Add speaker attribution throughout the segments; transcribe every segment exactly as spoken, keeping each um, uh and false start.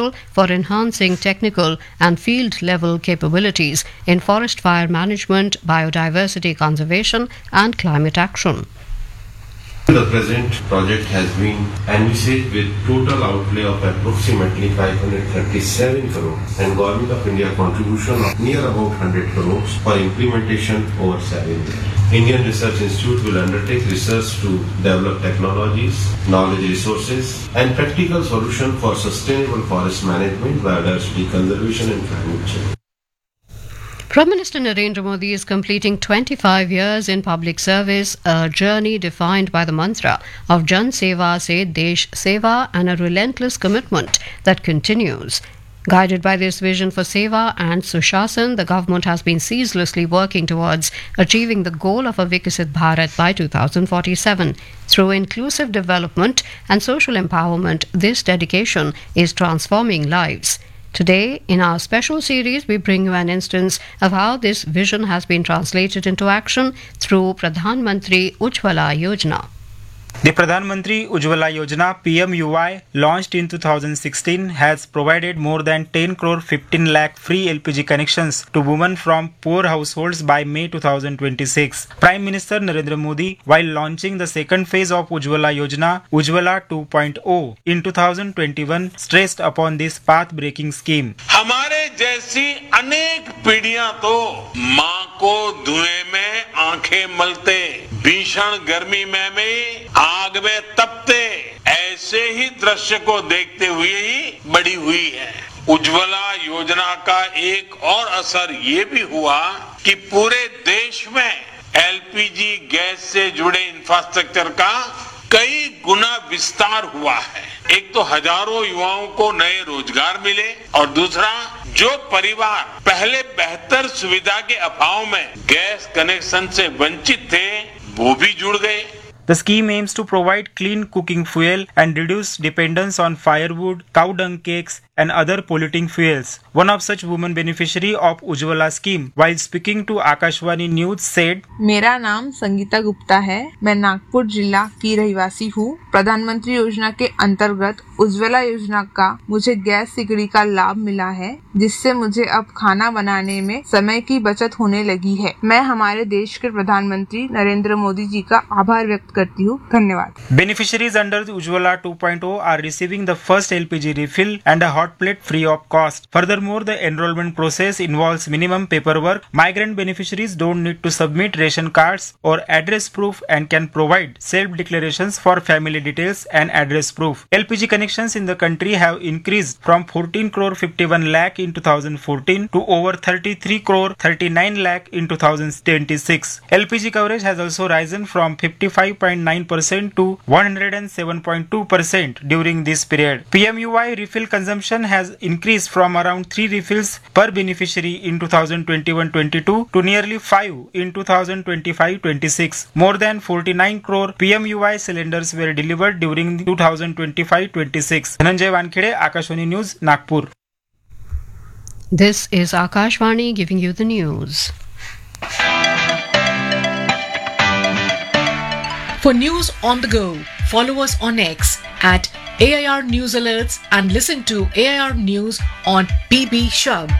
Speaker 1: potential for enhancing technical and field-level capabilities in forest fire management, biodiversity conservation, and climate action.
Speaker 2: The present project has been envisaged with total outlay of approximately five hundred thirty-seven crores and Government of India contribution of near about one hundred crores for implementation over seven years. Indian Research Institute will undertake research to develop technologies, knowledge resources and practical solutions for sustainable forest management, biodiversity conservation and climate change.
Speaker 1: Prime Minister Narendra Modi is completing twenty-five years in public service, a journey defined by the mantra of Jan Seva Se Desh Seva and a relentless commitment that continues. Guided by this vision for Seva and Sushasan, the government has been ceaselessly working towards achieving the goal of a Viksit Bharat by two thousand forty-seven. Through inclusive development and social empowerment, this dedication is transforming lives. Today, in our special series, we bring you an instance of how this vision has been translated into action through Pradhan Mantri Ujjwala Yojana.
Speaker 3: The Pradhan Mantri Ujjwala Yojana P M U Y, launched in two thousand sixteen, has provided more than ten crore fifteen lakh free L P G connections to women from poor households by May two thousand twenty-six. Prime Minister Narendra Modi, while launching the second phase of Ujjwala Yojana, Ujjwala two point oh, in two thousand twenty-one, stressed upon this path-breaking scheme.
Speaker 4: हमारे जैसी अनेक पीढ़ियां तो माँ को धुएं में आंखें मलते, भीषण गर्मी में भी आग में तपते, ऐसे ही दृश्य को देखते हुए ही बड़ी हुई है। उज्ज्वला योजना का एक और असर ये भी हुआ कि पूरे देश में एल पी जी गैस से जुड़े इंफ्रास्ट्रक्चर का कई गुना विस्तार हुआ है। एक तो हजारों युवाओं को नए रोजगार मिले और दूसरा, जो परिवार पहले बेहतर सुविधा के अभाव में गैस कनेक्शन से वंचित थे, वो भी जुड़ गए।
Speaker 3: The scheme aims to provide clean cooking fuel and reduce dependence on firewood, cow dung cakes and other polluting fuels. One of such women beneficiary of Ujjwala scheme, while speaking to Akashvani News, said,
Speaker 5: मेरा नाम संगीता गुप्ता है। मैं नागपुर जिला की रहवासी हूँ। प्रधानमंत्री योजना के अंतर्गत उज्ज्वला योजना का मुझे गैस सिकड़ी का लाभ मिला है, जिससे मुझे अब खाना बनाने में समय की बचत होने लगी है। मैं हमारे देश के प्रधानमंत्री नरेंद्र मोदी जी का आभार व्यक्त करती हूँ। धन्यवाद।
Speaker 3: Beneficiaries under Ujjwala two point oh are receiving the first L P G refill and a hot plate free of cost. Furthermore, the enrollment process involves minimum paperwork. Migrant beneficiaries don't need to submit ration cards or address proof and can provide self-declarations for family details and address proof. L P G connections in the country have increased from fourteen crore fifty-one lakh in two thousand fourteen to over thirty-three crore thirty-nine lakh in two thousand twenty-six. L P G coverage has also risen from fifty-five point nine percent to one hundred seven point two percent during this period. P M U Y refill consumption has increased from around three refills per beneficiary in two thousand twenty-one twenty-two to nearly five in two thousand twenty-five twenty-six. More than forty-nine crore P M U Y cylinders were delivered during two thousand twenty-five twenty-six. Dhananjay Wankhede, Akashvani News, Nagpur.
Speaker 1: This is Akashvani giving you the news.
Speaker 6: For news on the go, follow us on X at A I R News Alerts and listen to A I R News on B B Shabd.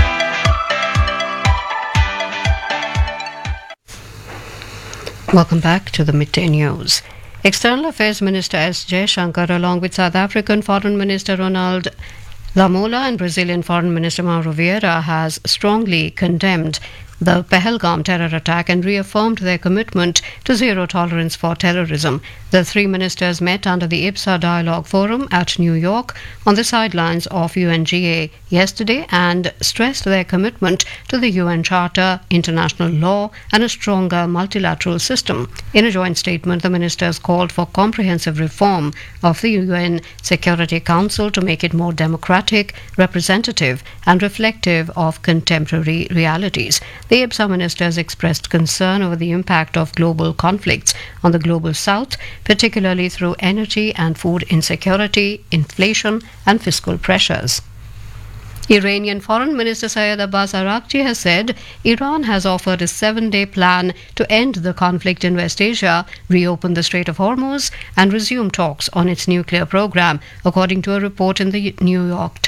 Speaker 1: Welcome back to the Midday News. External Affairs Minister S. Jaishankar, along with South African Foreign Minister Ronald Lamola and Brazilian Foreign Minister Mauro Vieira, has strongly condemned the Pahalgam terror attack and reaffirmed their commitment to zero tolerance for terrorism. The three ministers met under the I B S A Dialogue Forum at New York on the sidelines of U N G A yesterday and stressed their commitment to the U N Charter, international law and a stronger multilateral system. In a joint statement, the ministers called for comprehensive reform of the U N Security Council to make it more democratic, representative and reflective of contemporary realities. The I B S A ministers expressed concern over the impact of global conflicts on the global south, particularly through energy and food insecurity, inflation and fiscal pressures. Iranian Foreign Minister Syed Abbas Araghchi has said Iran has offered a seven-day plan to end the conflict in West Asia, reopen the Strait of Hormuz and resume talks on its nuclear program, according to a report in the New York Times.